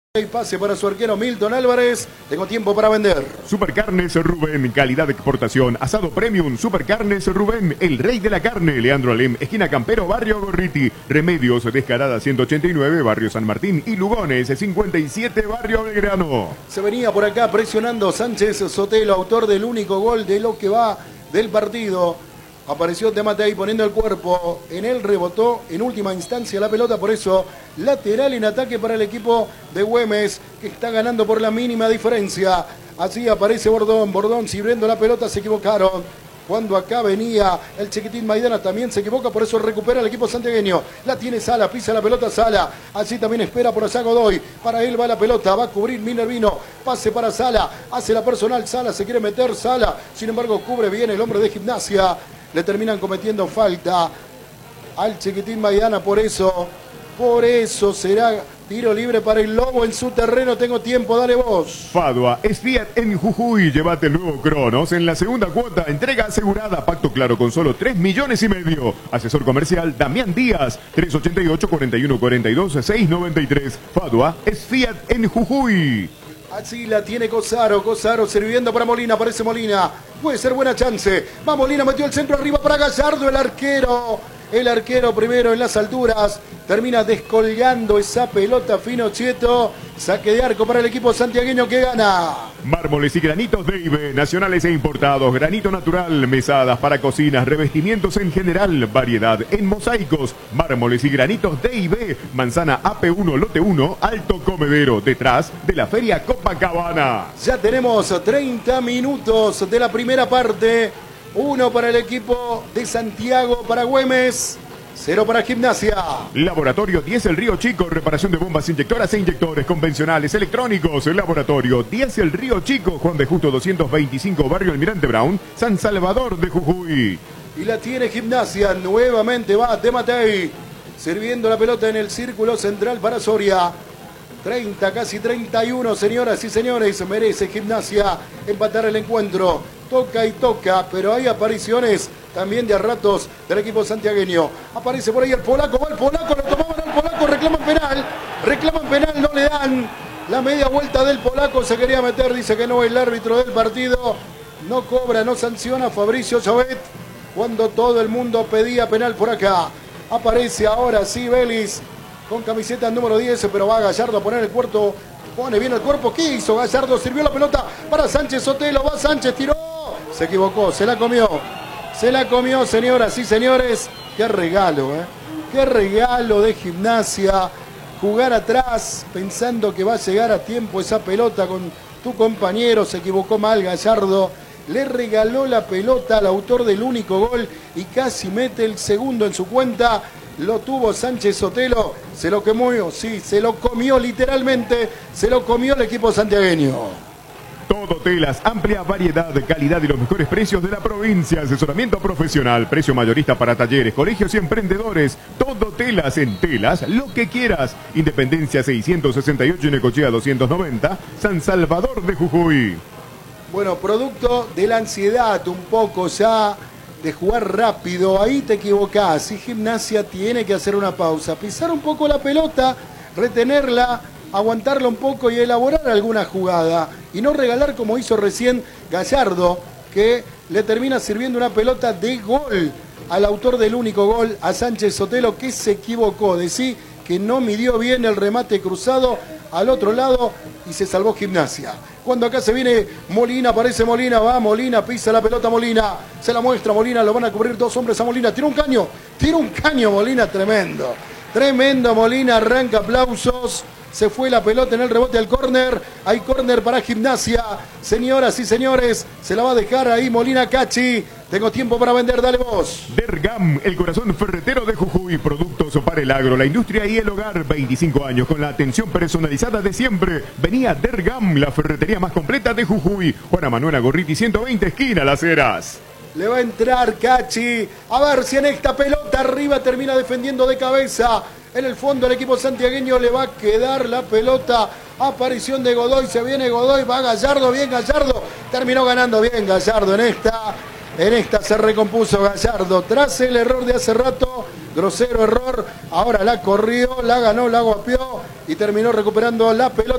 Y pase para su arquero Milton Álvarez. Tengo tiempo para vender. Supercarnes Rubén, calidad de exportación. Asado premium. Supercarnes Rubén, el rey de la carne. Leandro Alem, esquina Campero, barrio Gorriti. Remedios, Descarada 189, barrio San Martín. Y Lugones 57, barrio Belgrano. Se venía por acá presionando Sánchez Sotelo, autor del único gol de lo que va del partido. Apareció De Matei poniendo el cuerpo, en él rebotó en última instancia la pelota, por eso lateral en ataque para el equipo de Güemes, que está ganando por la mínima diferencia. Así aparece Bordón sirviendo la pelota, se equivocaron. Cuando acá venía el Chiquitín Maidana también se equivoca, por eso recupera el equipo santiagueño. La tiene Sala, pisa la pelota Sala. Así también espera por allá Godoy. Para él va la pelota, va a cubrir Minervino. Pase para Sala, hace la personal Sala, se quiere meter Sala. Sin embargo cubre bien el hombre de Gimnasia. Le terminan cometiendo falta al Chiquitín Maidana, por eso será tiro libre para el Lobo en su terreno. Tengo tiempo, dale vos. Fadua, es Fiat en Jujuy, llévate el nuevo Cronos en la segunda cuota, entrega asegurada, pacto claro con solo 3,5 millones. Asesor comercial Damián Díaz, 388-4142-693. Fadua, es Fiat en Jujuy. Así la tiene Cosaro sirviendo para Molina, aparece Molina, puede ser buena chance, va Molina, metió el centro arriba para Gallardo, el arquero primero en las alturas, termina descolgando esa pelota Finocchieto, saque de arco para el equipo santiagueño que gana. Mármoles y granitos Deive, nacionales e importados, granito natural, mesadas para cocinas, revestimientos en general, variedad en mosaicos, mármoles y granitos Deive, manzana AP1 lote 1, Alto Comedero, detrás de la feria Copacabana. Ya tenemos 30 minutos de la primera parte. 1 para el equipo de Santiago, para Güemes, 0 para Gimnasia. Laboratorio 10 El Río Chico, reparación de bombas inyectoras e inyectores convencionales electrónicos. Laboratorio 10 El Río Chico, Juan de Justo 225, barrio Almirante Brown, San Salvador de Jujuy. Y la tiene Gimnasia, nuevamente va De Matei, sirviendo la pelota en el círculo central para Soria. 30, casi 31, señoras y señores, merece Gimnasia empatar el encuentro. Toca y toca, pero hay apariciones también de a ratos del equipo santiagueño. Aparece por ahí el polaco, va el polaco, lo tomaban al polaco, reclaman penal, no le dan. La media vuelta del polaco se quería meter, dice que no, el árbitro del partido no cobra, no sanciona Fabricio Chauvet, cuando todo el mundo pedía penal por acá. Aparece ahora sí Vélez con camiseta número 10, pero va Gallardo a poner el cuerpo, pone bien el cuerpo. ¿Qué hizo Gallardo? Sirvió la pelota para Sánchez Sotelo, va Sánchez, tiró, se equivocó, se la comió, señoras y señores. Qué regalo, qué regalo de Gimnasia, jugar atrás pensando que va a llegar a tiempo esa pelota con tu compañero. Se equivocó mal Gallardo, le regaló la pelota al autor del único gol y casi mete el segundo en su cuenta. Lo tuvo Sánchez Sotelo, se lo comió, sí, se lo comió literalmente, se lo comió el equipo santiagueño. Todo telas, amplia variedad, calidad y los mejores precios de la provincia. Asesoramiento profesional, precio mayorista para talleres, colegios y emprendedores. Todo telas, en telas, lo que quieras. Independencia 668 y Necochea 290, San Salvador de Jujuy. Bueno, producto de la ansiedad un poco ya de jugar rápido, ahí te equivocás. Y Gimnasia tiene que hacer una pausa, pisar un poco la pelota, retenerla, aguantarla un poco y elaborar alguna jugada. Y no regalar como hizo recién Gallardo, que le termina sirviendo una pelota de gol al autor del único gol, a Sánchez Sotelo, que se equivocó. Decí que no midió bien el remate cruzado al otro lado y se salvó Gimnasia. Cuando acá se viene Molina, aparece Molina, va Molina, pisa la pelota Molina, se la muestra Molina, lo van a cubrir dos hombres a Molina, tira un caño Molina, tremendo Molina, arranca, aplausos. Se fue la pelota en el rebote al córner. Hay córner para Gimnasia. Señoras y señores, se la va a dejar ahí Molina Cachi. Tengo tiempo para vender, dale vos. Dergam, el corazón ferretero de Jujuy. Productos para el agro, la industria y el hogar. 25 años con la atención personalizada de siempre. Venía Dergam, la ferretería más completa de Jujuy. Juana Manuela Gorriti, 120, esquina Las Heras. Le va a entrar Cachi. A ver si en esta pelota arriba termina defendiendo de cabeza. En el fondo el equipo santiagueño le va a quedar la pelota. Aparición de Godoy, se viene Godoy, va Gallardo, bien Gallardo. Terminó ganando bien Gallardo en esta. En esta se recompuso Gallardo. Tras el error de hace rato, grosero error, ahora la corrió, la ganó, la guapió y terminó recuperando la pelota.